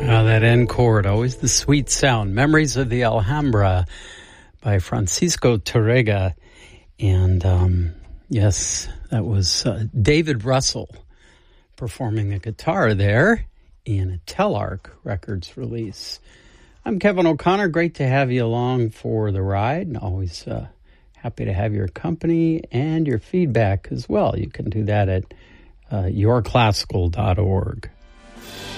That end chord, always the sweet sound. Memories of the Alhambra by Francisco Tárrega. And yes, that was David Russell performing the guitar there in a Telarc Records release. I'm Kevin O'Connor. Great to have you along for the ride. And always happy to have your company and your feedback as well. You can do that at yourclassical.org.